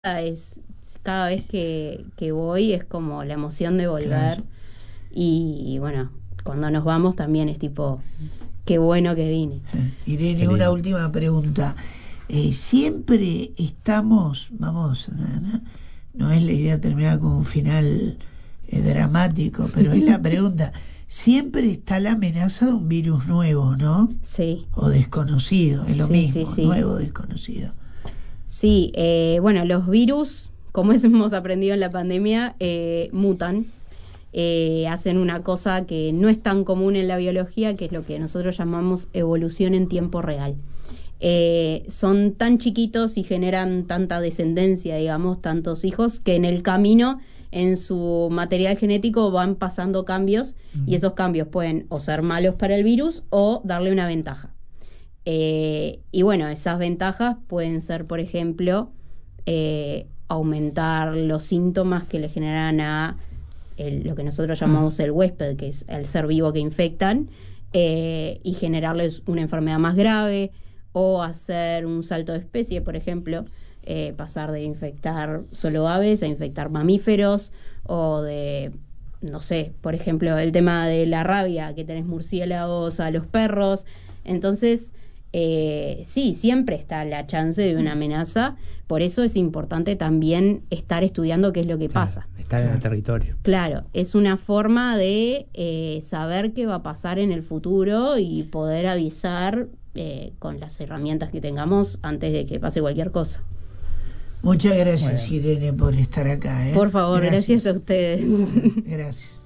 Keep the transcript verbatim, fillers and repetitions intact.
es cada vez que, que voy es como la emoción de volver. Claro. Y bueno, cuando nos vamos también es tipo, qué bueno que vine. Eh, Irene, Qué una lindo. última pregunta. Eh, siempre estamos, vamos, no, no, no es la idea terminar con un final eh, dramático, pero es la pregunta. Siempre está la amenaza de un virus nuevo, ¿no? Sí, O desconocido, es lo Sí, mismo, sí, sí. nuevo, desconocido. sí, eh, bueno, los virus, como hemos aprendido en la pandemia, eh, mutan. Eh, hacen una cosa que no es tan común en la biología, que es lo que nosotros llamamos evolución en tiempo real. Eh, son tan chiquitos y generan tanta descendencia, digamos, tantos hijos, que en el camino, en su material genético, van pasando cambios, uh-huh. y esos cambios pueden o ser malos para el virus o darle una ventaja. Eh, y bueno, esas ventajas pueden ser, por ejemplo, eh, aumentar los síntomas que le generan a el, lo que nosotros llamamos el huésped, que es el ser vivo que infectan, eh, y generarles una enfermedad más grave, o hacer un salto de especie, por ejemplo, eh, pasar de infectar solo aves a infectar mamíferos, o de, no sé, por ejemplo, el tema de la rabia, que tenés murciélagos a los perros. Entonces, eh, sí, siempre está la chance de una amenaza. Por eso es importante también estar estudiando qué es lo que Claro, pasa. estar en el territorio. Claro, es una forma de eh, saber qué va a pasar en el futuro y poder avisar eh, con las herramientas que tengamos antes de que pase cualquier cosa. Muchas gracias, Bueno. Irene, por estar acá. ¿eh? Por favor, gracias, gracias a ustedes. Gracias.